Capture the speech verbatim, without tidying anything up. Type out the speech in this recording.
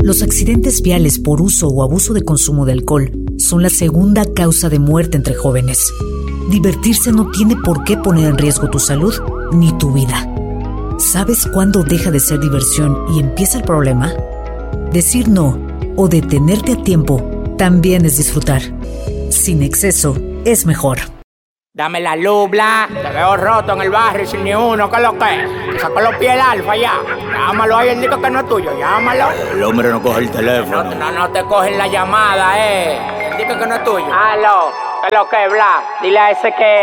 Los accidentes viales por uso o abuso de consumo de alcohol son la segunda causa de muerte entre jóvenes. Divertirse no tiene por qué poner en riesgo tu salud ni tu vida. ¿Sabes cuándo deja de ser diversión y empieza el problema? Decir no o detenerte a tiempo también es disfrutar. Sin exceso es mejor. Dame la luz, bla. Te veo roto en el barrio sin ni uno. ¿Qué es lo que? Te sacó los pies el alfa ya. Llámalo ahí, él dice que no es tuyo. Llámalo. El hombre no coge el teléfono. No, no, no te cogen la llamada, eh. Él dice que no es tuyo. Aló. ¿Qué es lo que, bla? Dile a ese que...